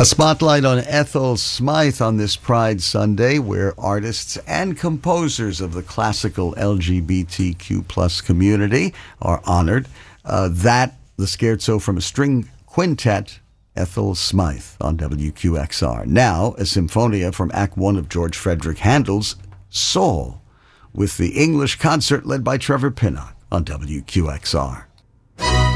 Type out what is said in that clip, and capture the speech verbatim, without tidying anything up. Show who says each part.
Speaker 1: A spotlight on Ethel Smythe on this Pride Sunday, where artists and composers of the classical L G B T Q plus community are honored. Uh, that, the Scherzo from a String Quintet, Ethel Smythe on W Q X R. Now, a symphonia from Act One of George Frederick Handel's Soul, with the English concert led by Trevor Pinnock on W Q X R.